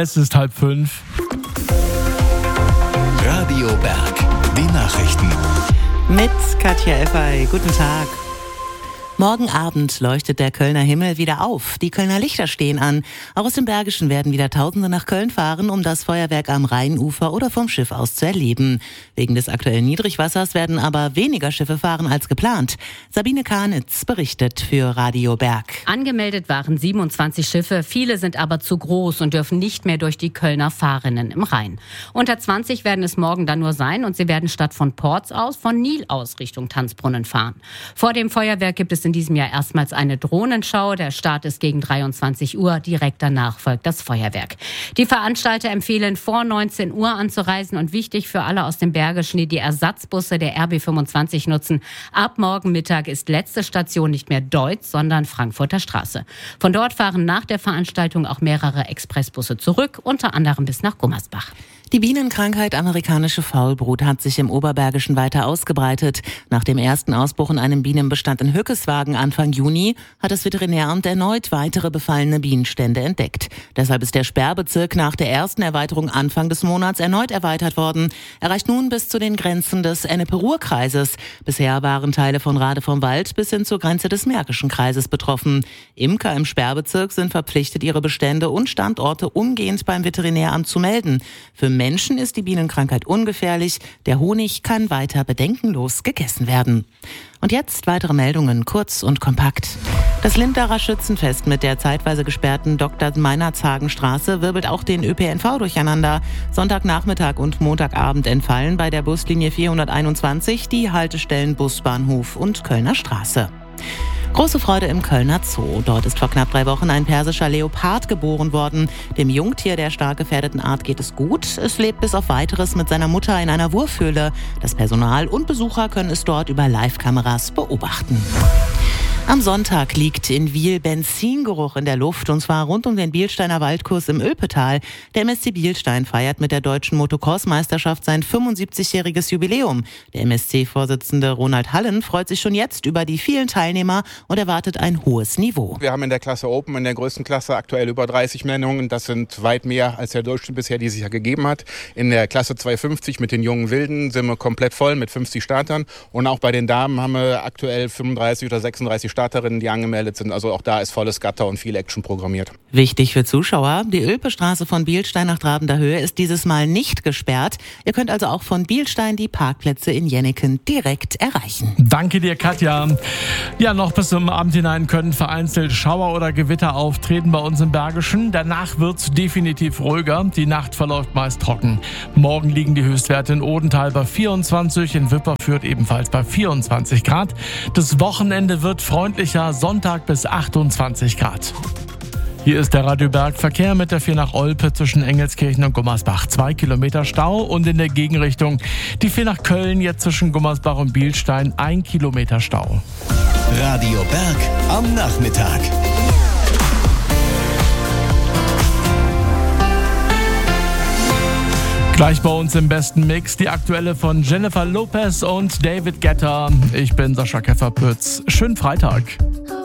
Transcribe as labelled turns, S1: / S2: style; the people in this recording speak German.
S1: Es ist 4:30.
S2: Radio Berg, die Nachrichten.
S3: Mit Katja Effey. Guten Tag. Morgen Abend leuchtet der Kölner Himmel wieder auf. Die Kölner Lichter stehen an. Auch aus dem Bergischen werden wieder Tausende nach Köln fahren, um das Feuerwerk am Rheinufer oder vom Schiff aus zu erleben. Wegen des aktuellen Niedrigwassers werden aber weniger Schiffe fahren als geplant. Sabine Kahnitz berichtet für Radio Berg.
S4: Angemeldet waren 27 Schiffe, viele sind aber zu groß und dürfen nicht mehr durch die Kölner Fahrrinnen im Rhein. Unter 20 werden es morgen dann nur sein und sie werden statt von Ports aus von Nil aus Richtung Tanzbrunnen fahren. Vor dem Feuerwerk gibt es in diesem Jahr erstmals eine Drohnenschau. Der Start ist gegen 23 Uhr. Direkt danach folgt das Feuerwerk. Die Veranstalter empfehlen, vor 19 Uhr anzureisen und wichtig für alle aus dem Bergischen, die RB-Busse der RB25 nutzen. Ab morgen Mittag ist letzte Station nicht mehr Deutz, sondern Frankfurter Straße. Von dort fahren nach der Veranstaltung auch mehrere Expressbusse zurück, unter anderem bis nach Gummersbach.
S3: Die Bienenkrankheit amerikanische Faulbrut hat sich im Oberbergischen weiter ausgebreitet. Nach dem ersten Ausbruch in einem Bienenbestand in Hückeswagen Anfang Juni hat das Veterinäramt erneut weitere befallene Bienenstände entdeckt. Deshalb ist der Sperrbezirk nach der ersten Erweiterung Anfang des Monats erneut erweitert worden. Er reicht nun bis zu den Grenzen des Ennepe-Ruhr-Kreises. Bisher waren Teile von Rade vom Wald bis hin zur Grenze des Märkischen Kreises betroffen. Imker im Sperrbezirk sind verpflichtet, ihre Bestände und Standorte umgehend beim Veterinäramt zu melden. Für Menschen ist die Bienenkrankheit ungefährlich. Der Honig kann weiter bedenkenlos gegessen werden. Und jetzt weitere Meldungen, kurz und kompakt. Das Linderer Schützenfest mit der zeitweise gesperrten Dr. Meinerzagen-Straße wirbelt auch den ÖPNV durcheinander. Sonntagnachmittag und Montagabend entfallen bei der Buslinie 421 die Haltestellen Busbahnhof und Kölner Straße. Große Freude im Kölner Zoo. Dort ist vor knapp 3 Wochen ein persischer Leopard geboren worden. Dem Jungtier der stark gefährdeten Art geht es gut. Es lebt bis auf Weiteres mit seiner Mutter in einer Wurfhöhle. Das Personal und Besucher können es dort über Live-Kameras beobachten. Am Sonntag liegt in Wiel Benzingeruch in der Luft, und zwar rund um den Bielsteiner Waldkurs im Ölpetal. Der MSC Bielstein feiert mit der Deutschen Motocross-Meisterschaft sein 75-jähriges Jubiläum. Der MSC-Vorsitzende Ronald Hallen freut sich schon jetzt über die vielen Teilnehmer und erwartet ein hohes Niveau.
S5: Wir haben in der Klasse Open, in der größten Klasse, aktuell über 30 Nennungen. Das sind weit mehr als der Durchschnitt bisher dieses Jahr gegeben hat. In der Klasse 250 mit den jungen Wilden sind wir komplett voll mit 50 Startern. Und auch bei den Damen haben wir aktuell 35 oder 36 Starterinnen, die angemeldet sind. Also auch da ist volles Gatter und viel Action programmiert.
S3: Wichtig für Zuschauer: Die Ölpestraße von Bielstein nach Trabender Höhe ist dieses Mal nicht gesperrt. Ihr könnt also auch von Bielstein die Parkplätze in Jenneken direkt erreichen.
S1: Danke dir, Katja. Ja, noch bis zum Abend hinein können vereinzelt Schauer oder Gewitter auftreten bei uns im Bergischen. Danach wird's definitiv ruhiger. Die Nacht verläuft meist trocken. Morgen liegen die Höchstwerte in Odenthal bei 24, in Wipperfürth ebenfalls bei 24 Grad. Das Wochenende wird freundlicher, Sonntag bis 28 Grad. Hier ist der Radio Berg Verkehr mit der 4 nach Olpe zwischen Engelskirchen und Gummersbach. 2 Kilometer Stau und in der Gegenrichtung die 4 nach Köln, jetzt zwischen Gummersbach und Bielstein 1 Kilometer Stau.
S2: Radio Berg am Nachmittag.
S1: Gleich bei uns im besten Mix die aktuelle von Jennifer Lopez und David Guetta. Ich bin Sascha Kefferpütz. Schönen Freitag.